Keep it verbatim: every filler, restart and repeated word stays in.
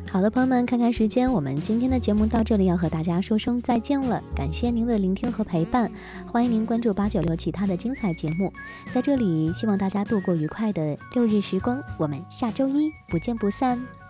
好的，朋友们，看看时间，我们今天的节目到这里要和大家说声再见了。感谢您的聆听和陪伴，欢迎您关注八九六其他的精彩节目。在这里，希望大家度过愉快的六日时光，我们下周一不见不散。